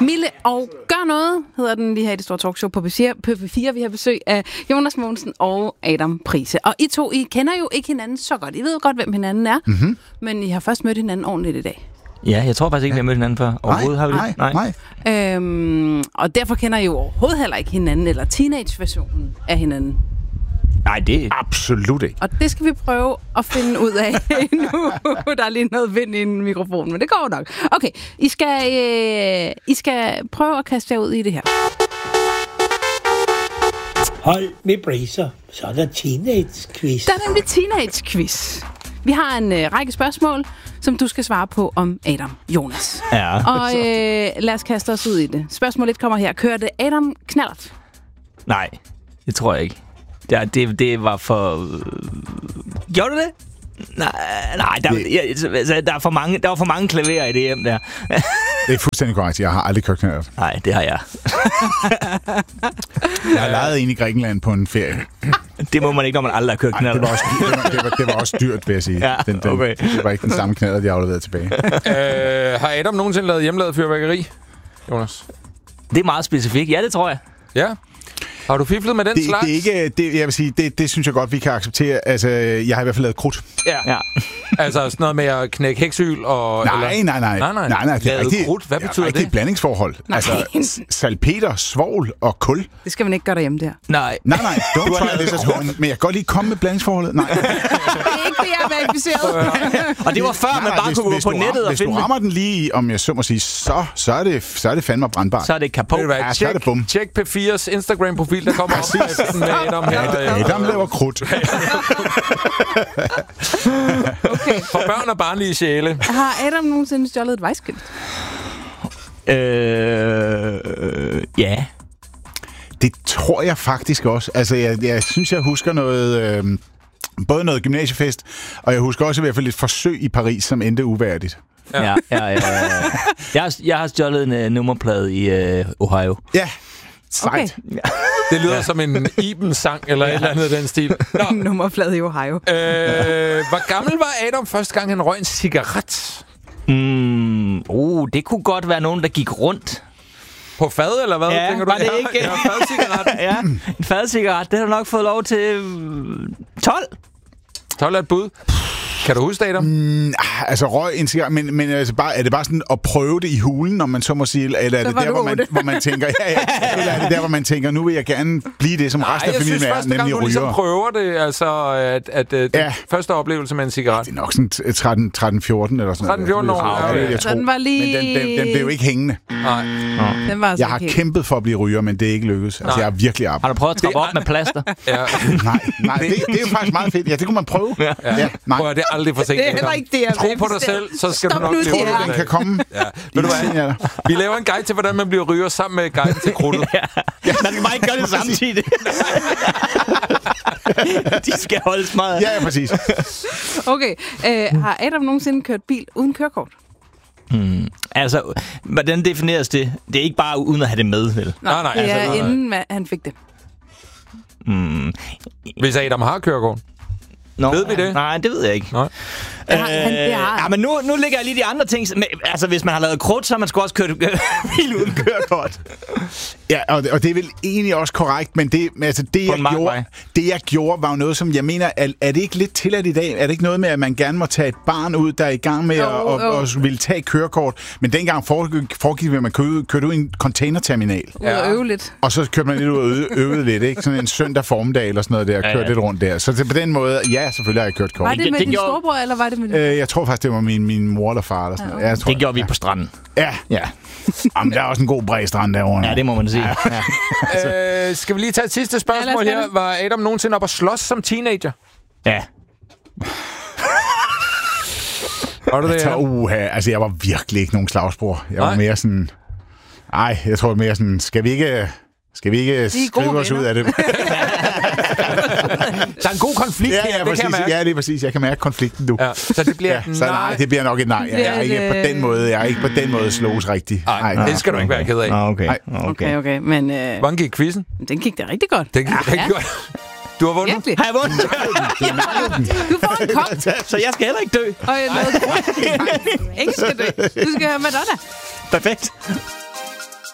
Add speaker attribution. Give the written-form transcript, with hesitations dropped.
Speaker 1: Mille og gør noget, hedder den lige her i det store talkshow på P4. Vi har besøg af Jonas Mogensen og Adam Price. Og I to, I kender jo ikke hinanden så godt. I ved jo godt, hvem hinanden er, men I har først mødt hinanden ordentligt i dag.
Speaker 2: Ja, jeg tror faktisk ikke, vi har mødt hinanden før. Overhovedet har vi det?
Speaker 1: Nej. Og derfor kender I jo overhovedet heller ikke hinanden, eller teenage-versionen af hinanden.
Speaker 2: Nej, det er
Speaker 3: absolut ikke.
Speaker 1: Og det skal vi prøve at finde ud af nu. Der er lige noget vind i en mikrofon, men det går nok. Okay, I skal prøve at kaste jer ud i det her.
Speaker 4: Hold med bracer, så er der teenage-quiz.
Speaker 1: Der er nemlig teenage-quiz. Vi har en række spørgsmål, som du skal svare på om Adam Jonas.
Speaker 2: Ja.
Speaker 1: Og lad os kaste os ud i det. Spørgsmål 1 kommer her. Kørte Adam knallert?
Speaker 2: Nej, det tror jeg ikke. Det var for... Gjorde du det? Nej, der var for mange klaverer i det hjem der.
Speaker 3: Det er fuldstændig korrekt. Jeg har aldrig kørt knallert.
Speaker 2: Nej, det har jeg.
Speaker 3: Jeg har lejet en i Grækenland på en ferie.
Speaker 2: Det må man ikke, når man aldrig har kørt knallert.
Speaker 3: Det var også dyrt, vil jeg sige.
Speaker 2: Ja, okay.
Speaker 3: Det var ikke den samme knallert, jeg afleverede tilbage.
Speaker 5: Har Adam nogensinde lavet hjemmelavet fyrværkeri, Jonas?
Speaker 2: Det er meget specifikt. Ja, det tror jeg.
Speaker 5: Ja. Har du fiflet med den slags?
Speaker 3: Det er ikke, jeg vil sige, det synes jeg godt, vi kan acceptere. Altså, jeg har i hvert fald lavet krudt.
Speaker 5: Ja. Altså sådan noget med at knække heksyl og...
Speaker 3: Nej. Det er rigtig,
Speaker 5: krudt. Hvad betyder det?
Speaker 3: Det er et blandingsforhold.
Speaker 1: Nej.
Speaker 3: Altså, salpeter, svovl og kul.
Speaker 1: Det skal man ikke gøre derhjemme der.
Speaker 2: Nej.
Speaker 3: Don't try this at home. Men jeg kan godt lige komme med blandingsforholdet. Nej.
Speaker 1: Det er ikke det, jeg er verificeret.
Speaker 2: Og det var før, man bare kunne gå på nettet og finde...
Speaker 3: Hvis du rammer den lige, om jeg så må sige, så er det fandme brandbart.
Speaker 2: Så er det kapot.
Speaker 3: Ja, så er det bum.
Speaker 5: Tjek P4's Instagram-profil, der kommer op med Adam her.
Speaker 3: Adam laver krudt.
Speaker 5: Okay. For børn og barnlige sjæle.
Speaker 1: Har Adam nogensinde stjålet et vejskilt?
Speaker 2: Ja.
Speaker 3: Det tror jeg faktisk også. Altså, jeg synes, jeg husker noget... både noget gymnasiefest, og jeg husker også i hvert fald et forsøg i Paris, som endte uværdigt.
Speaker 2: Ja. Jeg har stjålet en nummerplade i Ohio.
Speaker 3: Ja, sejt.
Speaker 1: Okay.
Speaker 5: Det lyder som en Iben-sang, eller et eller andet af den stil.
Speaker 1: Nummerplade i Ohio.
Speaker 5: Hvor gammel var Adam første gang, han røg en cigaret?
Speaker 2: Det kunne godt være nogen, der gik rundt.
Speaker 5: På fad, eller hvad?
Speaker 2: Ja,
Speaker 5: tænker du?
Speaker 2: var det ikke?
Speaker 5: Ja, fadcigaret.
Speaker 2: Ja, en fadcigaret. Det har du nok fået lov til 12.
Speaker 5: 12 er et bud. Kan du huske det, Adam?
Speaker 3: Altså røg en cigaret, men altså er det bare sådan at prøve det i hulen, når man så må sige, eller er det der, hvor man tænker, eller er det der, hvor man tænker, nu vil jeg gerne blive det, som resten af familien er, nemlig ryger? Jeg synes første gang, du ligesom
Speaker 5: prøver det, altså første oplevelse med en cigaret.
Speaker 3: Det er nok sådan 13-14 eller sådan noget.
Speaker 5: 13-14 år,
Speaker 1: jeg tror. Den var lige...
Speaker 3: Men den blev ikke hængende.
Speaker 5: Nej.
Speaker 1: Den var
Speaker 3: jeg har kæmpet for at blive ryger, men det er ikke lykkedes. Altså, jeg har virkelig arbejdet.
Speaker 2: Har du prøvet at trappe op med plaster?
Speaker 5: Ja.
Speaker 3: Nej, det er jo faktisk meget fedt. Ja, det kunne man prøve.
Speaker 5: Ja. Prøv at det er aldrig for sent.
Speaker 1: Det er heller ikke det, jeg
Speaker 5: tro på dig selv, så skal du nok blive
Speaker 3: ryger. Den kan komme.
Speaker 5: Ja. Ved du hvad? Vi laver en guide til, hvordan man bliver ryger sammen med guiden til krudtet.
Speaker 2: Man kan bare ikke gøre det samtidig. De skal holdes meget.
Speaker 3: Ja, præcis.
Speaker 1: Okay. Har Adam nogensinde kørt bil uden kørekort?
Speaker 2: Altså, hvordan defineres det? Det er ikke bare uden at have det med, vel?
Speaker 5: Nej.
Speaker 1: Det er inden han fik det.
Speaker 5: Hvis Adam har kørekort. Ved vi det?
Speaker 2: Nej, det ved jeg ikke.
Speaker 5: Nej.
Speaker 2: Ja, men nu ligger jeg lige de andre ting. Altså, hvis man har lavet krudt, så har man sgu også kørt bil uden kørekort.
Speaker 3: Ja, og det er vel egentlig også korrekt, men det jeg gjorde, var jo noget, som jeg mener, er det ikke lidt tilladt i dag? Er det ikke noget med, at man gerne må tage et barn ud, der er i gang med at ville tage kørekort? Men dengang foregik det, at man kørte ud i en containerterminal.
Speaker 1: Ud og øve lidt.
Speaker 3: Og så kørte man lidt ud og øvede lidt, ikke? Sådan en søndag formiddag eller sådan noget der, kørte lidt rundt der. Så på den måde, ja, selvfølgelig har jeg kørt kort.
Speaker 1: Var det med din storebror, eller var det med din...
Speaker 3: Jeg tror faktisk, det var min mor eller far eller sådan noget.
Speaker 2: Det gjorde vi på stranden.
Speaker 3: Ja. Jamen, der er også en god bred strand derovre.
Speaker 2: Ja, det må man sige. Ja.
Speaker 5: Skal vi lige tage et sidste spørgsmål her? Var Adam nogensinde op og slås som teenager?
Speaker 2: Ja.
Speaker 5: Var du det?
Speaker 3: Altså, jeg var virkelig ikke nogen slagsbror. Jeg var mere sådan... jeg tror mere sådan... Skal vi ikke skrive os ud af det?
Speaker 5: Der er en god konflikt her, det
Speaker 3: præcis,
Speaker 5: kan jeg mærke.
Speaker 3: Ja, det er præcis. Jeg kan mærke konflikten, du.
Speaker 5: Ja, så det bliver
Speaker 3: nej. Det bliver nok et nej. Jeg er ikke på den måde slås rigtigt.
Speaker 5: Nej, det skal du ikke være ked af.
Speaker 1: Okay. Men...
Speaker 5: Hvordan gik quizzen?
Speaker 1: Den gik da rigtig godt.
Speaker 5: Den gik rigtig godt. Du har vundet.
Speaker 1: Virkelig?
Speaker 2: Har jeg vundet?
Speaker 1: Du får en kop.
Speaker 2: Så jeg skal heller ikke dø.
Speaker 1: Og ingen skal dø. Du skal høre Madonna.
Speaker 2: Perfekt.